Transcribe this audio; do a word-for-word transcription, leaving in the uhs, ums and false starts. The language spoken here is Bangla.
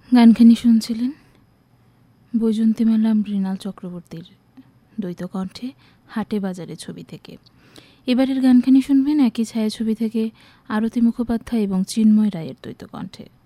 গানখানি শুনছিলেন বৈজয়ন্তীমালা মৃণাল চক্রবর্তীর দ্বৈত কণ্ঠে হাটে বাজারে ছবি থেকে। এবারের গানখানি শুনবেন একই ছায়াছবি থেকে আরতি মুখোপাধ্যায় এবং চিন্ময় রায়ের দ্বৈত কণ্ঠে।